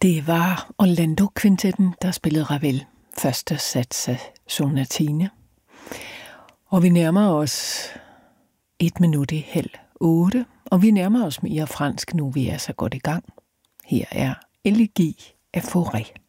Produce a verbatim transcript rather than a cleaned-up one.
Det var Orlando Kvintetten, der spillede Ravel, første sats af Sonatine. Og vi nærmer os et minut i halv otte, og vi nærmer os mere fransk nu, vi er så godt i gang. Her er Élégie af Fauré.